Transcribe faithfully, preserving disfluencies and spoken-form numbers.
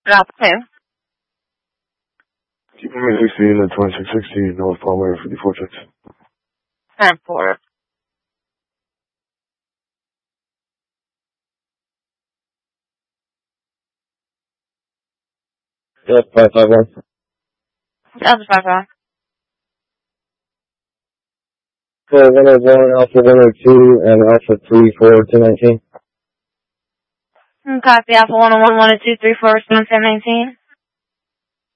Alpha two. Keeping sixteen at twenty-six sixty North Palmer, fifty-four six. ten four. Yep, five five one. Delta five five. So one oh one, Alpha one oh two, and Alpha three four two nineteen. Copy Alpha one oh one, one oh two, three four, seven nineteen.